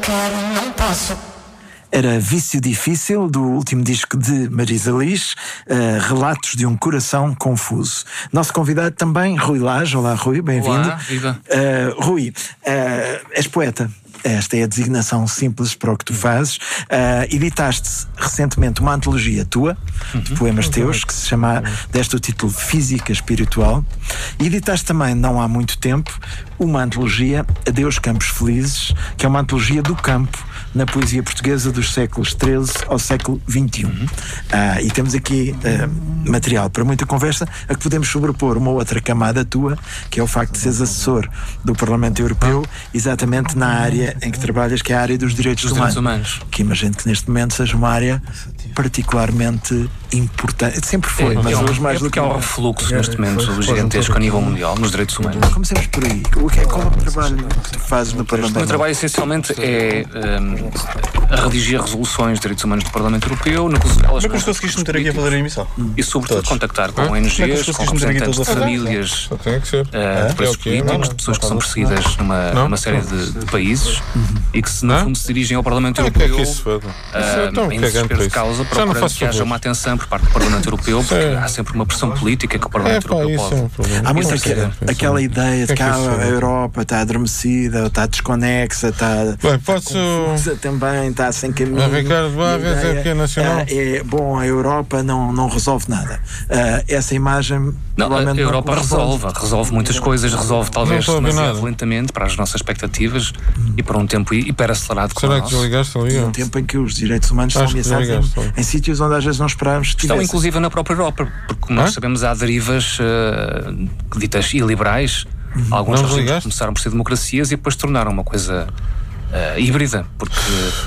quero, não posso. Era Vício Difícil, do último disco de Marisa Liz, Relatos de um Coração Confuso. Nosso convidado também, Rui Lage. Olá, Rui, bem-vindo. Olá, viva. Rui, és poeta. Esta é a designação simples para o que tu fazes. Editaste recentemente uma antologia tua, de poemas teus, que se chama, deste o título Física Espiritual. E editaste também, não há muito tempo, uma antologia, Adeus Campos Felizes, que é uma antologia do campo na poesia portuguesa dos séculos XIII ao século XXI. E temos aqui material para muita conversa, a que podemos sobrepor uma outra camada tua, que é o facto de seres assessor do Parlamento Europeu, exatamente na área em que trabalhas, que é a área dos direitos humanos. Que imagino que neste momento seja uma área particularmente importante. Sempre foi, mas hoje mais do que... há um refluxo neste momento gigantesco a nível mundial nos direitos humanos. Comecemos por aí. Qual é o trabalho que tu fazes no Parlamento? O meu trabalho essencialmente é redigir resoluções de direitos humanos do Parlamento Europeu, negociá-las com... Mas conseguiste meter aqui a fazer a emissão? E sobretudo contactar com ONGs, com representantes de famílias, de presos políticos, de pessoas que são perseguidas numa série de países e que no fundo se dirigem ao Parlamento Europeu em desespero de causa, procurando que haja uma atenção por parte do Parlamento Europeu, porque há sempre uma pressão política que o Parlamento Europeu pode. Há muito aquela ideia de que a Europa está adormecida, ou está desconexa, está confusa também, está sem caminho. Ricardo Barres é que é nacional. Bom, a Europa não resolve nada. Essa imagem... Não, a Europa resolve muitas coisas, resolve talvez demasiado lentamente para as nossas expectativas e para um tempo hiperacelerado como o nosso. Será que desligaste? E um tempo em que os direitos humanos são ameaçados em sítios onde às vezes não esperávamos que estão inclusive na própria Europa, porque como nós sabemos há derivas ditas iliberais. Alguns regimes começaram por ser democracias e depois se tornaram uma coisa híbrida, porque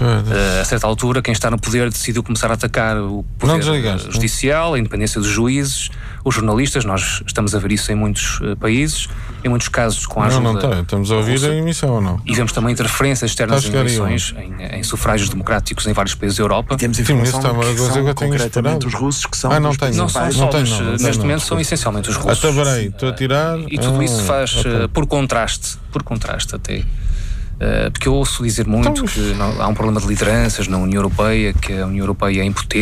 a certa altura quem está no poder decidiu começar a atacar o poder judicial, a independência dos juízes, os jornalistas. Nós estamos a ver isso em muitos países, em muitos casos com a ajuda... Estamos a ouvir a emissão ou não? E vemos também interferências externas em eleições, em sufrágios democráticos em vários países da Europa. E temos informação que são concretamente os russos que são... Não são neste momento são essencialmente os russos. Até peraí, estou a tirar... E tudo isso faz por contraste até. Porque eu ouço dizer muito que há um problema de lideranças na União Europeia, que a União Europeia é impotente.